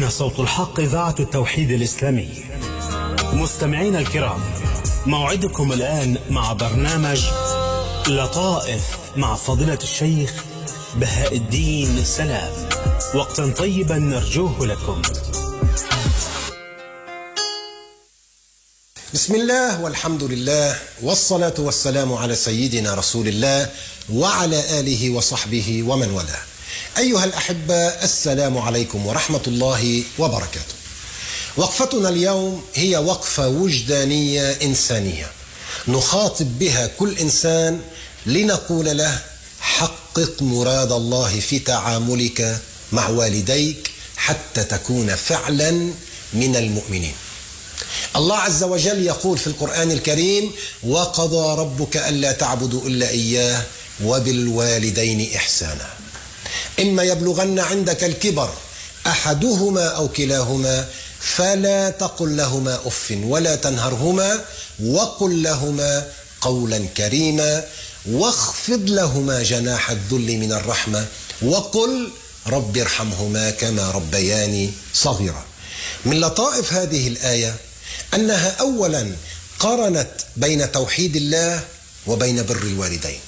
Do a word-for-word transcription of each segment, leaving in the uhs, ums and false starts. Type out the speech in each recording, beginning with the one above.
هنا صوت الحق إذاعة التوحيد الإسلامي. مستمعينا الكرام، موعدكم الآن مع برنامج لطائف مع فضيلة الشيخ بهاء الدين سلام. وقتا طيبا نرجوه لكم. بسم الله والحمد لله والصلاة والسلام على سيدنا رسول الله وعلى آله وصحبه ومن والاه. أيها الأحبة، السلام عليكم ورحمة الله وبركاته. وقفتنا اليوم هي وقفة وجدانية إنسانية نخاطب بها كل إنسان لنقول له: حقق مراد الله في تعاملك مع والديك حتى تكون فعلا من المؤمنين. الله عز وجل يقول في القرآن الكريم: وقضى ربك ألا تعبدوا إلا إياه وبالوالدين إحسانا إما يبلغن عندك الكبر أحدهما أو كلاهما فلا تقل لهما أف ولا تنهرهما وقل لهما قولا كريما واخفض لهما جناح الذل من الرحمة وقل رب ارحمهما كما ربياني صغيرا. من لطائف هذه الآية أنها أولا قارنت بين توحيد الله وبين بر الوالدين،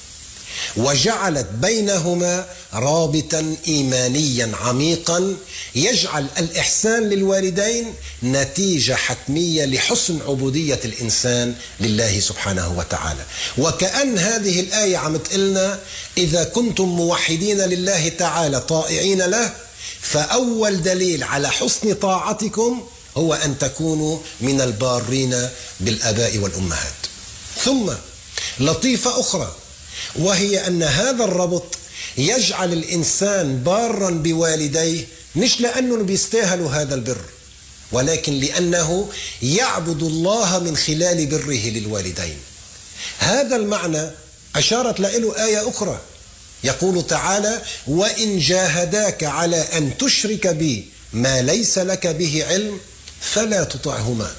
وجعلت بينهما رابطا إيمانيا عميقا يجعل الإحسان للوالدين نتيجة حتمية لحسن عبودية الإنسان لله سبحانه وتعالى. وكأن هذه الآية عم تقلنا: إذا كنتم موحدين لله تعالى طائعين له فأول دليل على حسن طاعتكم هو أن تكونوا من البارين بالآباء والأمهات. ثم لطيفة أخرى، وهي أن هذا الربط يجعل الإنسان بارا بوالديه مش لأنه بيستاهلوا هذا البر، ولكن لأنه يعبد الله من خلال بره للوالدين. هذا المعنى أشارت له آية أخرى، يقول تعالى: وإن جاهداك على أن تشرك بي ما ليس لك به علم فلا تطعهما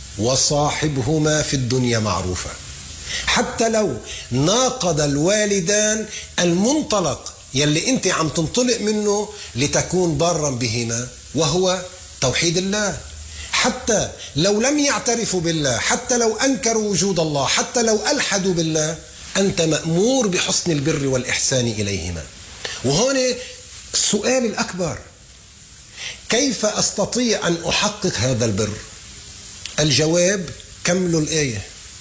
وصاحبهما في الدنيا معروفا. حتى لو ناقض الوالدان المنطلق يلي انت عم تنطلق منه لتكون بارا بهما وهو توحيد الله، حتى لو لم يعترفوا بالله، حتى لو أنكروا وجود الله، حتى لو ألحدوا بالله، أنت مأمور بحسن البر والإحسان إليهما. وهون السؤال الأكبر: كيف أستطيع أن أحقق هذا البر؟ الجواب: كملوا الآية: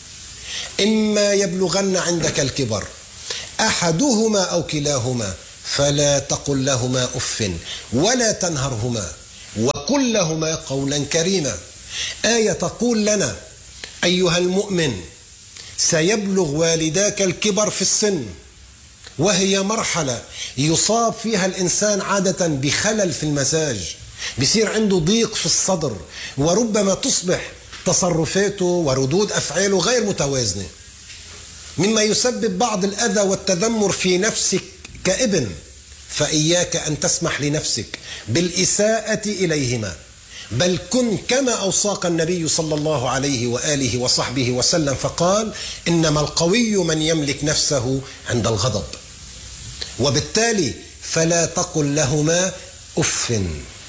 إما يبلغن عندك الكبر أحدهما أو كلاهما فلا تقل لهما أف ولا تنهرهما وقل لهما قولا كريما. آية تقول لنا: أيها المؤمن، سيبلغ والداك الكبر في السن، وهي مرحلة يصاب فيها الإنسان عادة بخلل في المزاج، بيصير عنده ضيق في الصدر، وربما تصبح تصرفاته وردود أفعاله غير متوازنة، مما يسبب بعض الأذى والتذمر في نفسك كابن. فإياك أن تسمح لنفسك بالإساءة إليهما، بل كن كما أوصاك النبي صلى الله عليه وآله وصحبه وسلم، فقال: إنما القوي من يملك نفسه عند الغضب. وبالتالي فلا تقل لهما أف.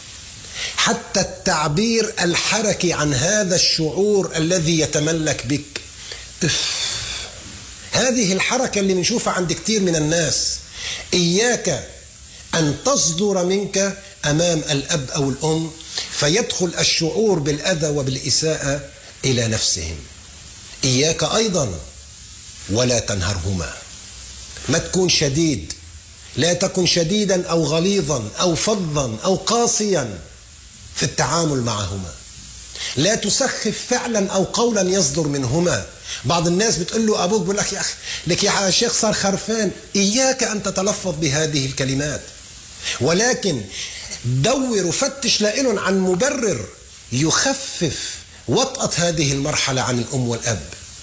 حتى التعبير الحركي عن هذا الشعور الذي يتملك بك، أف، هذه الحركة اللي بنشوفها عند كتير من الناس، إياك أن تصدر منك أمام الأب أو الأم فيدخل الشعور بالأذى وبالإساءة إلى نفسهم. إياك أيضا ولا تنهرهما، ما تكون شديد، لا تكن شديدا أو غليظا أو فظا أو قاسيا في التعامل معهما، لا تسخف فعلا أو قولا يصدر منهما. بعض الناس بتقول له أبوك بيقول لك: يا أخي لك يا شيخ صار خرفان. إياك أن تتلفظ بهذه الكلمات، ولكن دور وفتش لهم عن مبرر يخفف وطأة هذه المرحلة عن الأم والأب.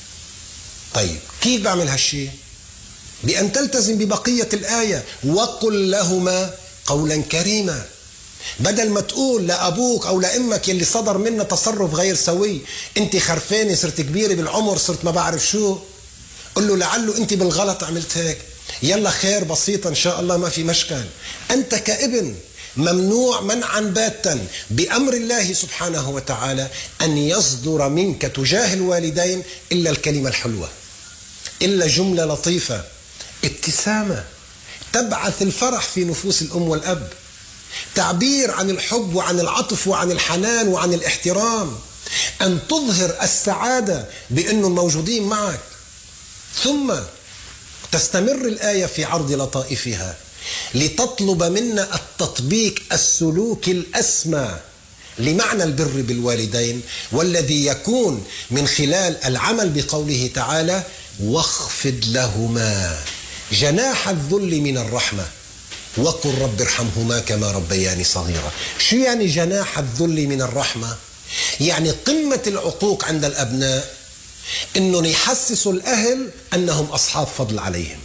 طيب كيف بعمل هالشيء؟ بأن تلتزم ببقية الآية: وقل لهما قولا كريما. بدل ما تقول لأبوك أو لأمك يلي صدر منا تصرف غير سوي: أنت خرفانة، صرت كبيرة بالعمر، صرت ما بعرف شو، قل له لعله أنت بالغلط عملت هيك، يلا خير بسيطة إن شاء الله ما في مشكل. أنت كابن ممنوع منعا باتا بأمر الله سبحانه وتعالى أن يصدر منك تجاه الوالدين إلا الكلمة الحلوة، إلا جملة لطيفة، ابتسامة تبعث الفرح في نفوس الأم والأب، تعبير عن الحب وعن العطف وعن الحنان وعن الاحترام، أن تظهر السعادة بأنهم موجودين معك. ثم تستمر الآية في عرض لطائفها لتطلب منا التطبيق السلوكي الأسمى لمعنى البر بالوالدين، والذي يكون من خلال العمل بقوله تعالى: واخفض لهما جناح الذل من الرحمة وقل رب ارحمهما كما ربياني صغيرا. شو يعني جناح الذل من الرحمة؟ يعني قمة العقوق عند الأبناء إنهم يحسسوا الأهل أنهم أصحاب فضل عليهم،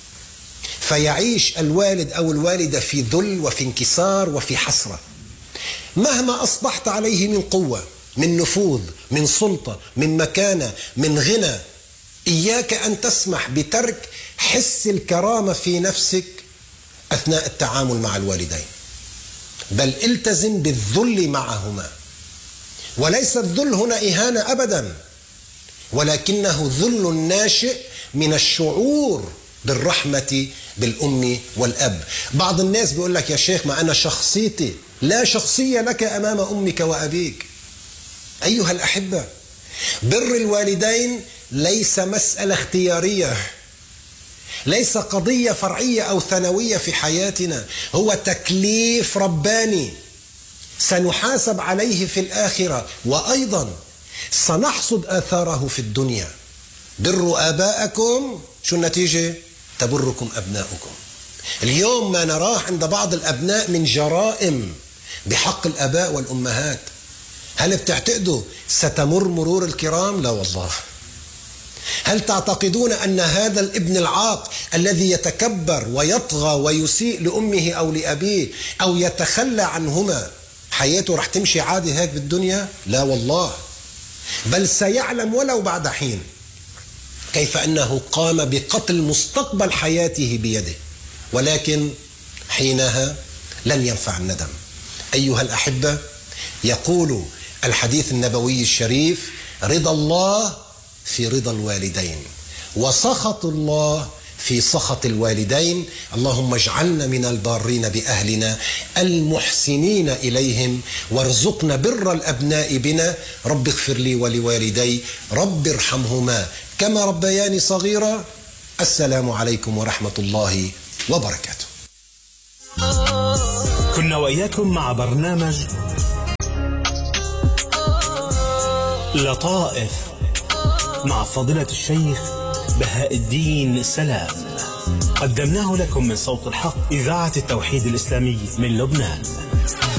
فيعيش الوالد أو الوالدة في ذل وفي انكسار وفي حسرة مهما أصبحت عليه من قوة، من نفوذ، من سلطة، من مكانة، من غنى. إياك أن تسمح بترك حس الكرامة في نفسك أثناء التعامل مع الوالدين، بل التزم بالذل معهما. وليس الذل هنا إهانة أبدا، ولكنه ذل ناشئ من الشعور بالرحمة بالأم والأب. بعض الناس بيقول لك: يا شيخ ما أنا شخصيتي، لا شخصية لك أمام أمك وأبيك. أيها الأحبة، بر الوالدين ليس مسألة اختيارية، ليس قضية فرعية أو ثانوية في حياتنا، هو تكليف رباني سنحاسب عليه في الآخرة، وأيضا سنحصد آثاره في الدنيا. بروا آباءكم، شو النتيجة؟ تبركم أبناؤكم. اليوم ما نراه عند بعض الأبناء من جرائم بحق الآباء والأمهات، هل بتعتقدوا ستمر مرور الكرام؟ لا والله. هل تعتقدون أن هذا الابن العاق الذي يتكبر ويطغى ويسيء لأمه أو لأبيه أو يتخلى عنهما حياته رح تمشي عادي هيك بالدنيا؟ لا والله، بل سيعلم ولو بعد حين كيف أنه قام بقتل مستقبل حياته بيده، ولكن حينها لن ينفع الندم. أيها الأحبة، يقول الحديث النبوي الشريف: رضا الله في رضا الوالدين، وسخط الله في سخط الوالدين. اللهم اجعلنا من البارين بأهلنا المحسنين إليهم، وارزقنا بر الأبناء بنا. رب اغفر لي ولوالدي، رب ارحمهما كما ربياني صغيرا. السلام عليكم ورحمة الله وبركاته. كنا وإياكم مع برنامج لطائف مع فضيلة الشيخ بهاء الدين سلام، قدمناه لكم من صوت الحق، إذاعة التوحيد الإسلامي من لبنان.